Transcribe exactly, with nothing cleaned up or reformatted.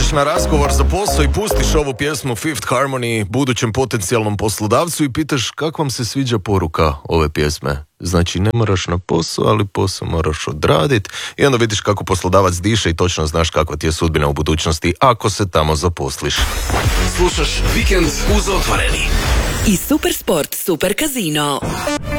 dođeš na razgovor za posao i pustiš ovu pjesmu Fifth Harmony budućem potencijalnom poslodavcu i pitaš kako vam se sviđa poruka ove pjesme. Znači ne moraš na posao, ali posao moraš odraditi i onda vidiš kako poslodavac diše i točno znaš kakva ti je sudbina u budućnosti ako se tamo zaposliš. Slušaš Vikend uz Otvoreni. I Super Sport, Super Casino.